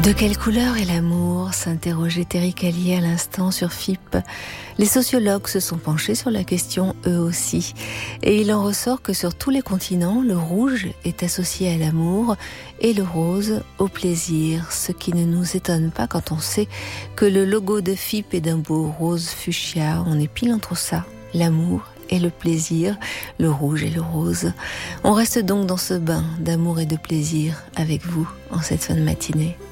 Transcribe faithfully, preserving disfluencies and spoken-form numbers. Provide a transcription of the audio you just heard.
De quelle couleur est l'amour ? S'interrogeait Terry Callier à l'instant sur F I P. Les sociologues se sont penchés sur la question eux aussi. Et il en ressort que sur tous les continents, le rouge est associé à l'amour et le rose au plaisir. Ce qui ne nous étonne pas quand on sait que le logo de F I P est d'un beau rose fuchsia. On est pile entre ça, l'amour et le plaisir, le rouge et le rose. On reste donc dans ce bain d'amour et de plaisir avec vous en cette fin de matinée.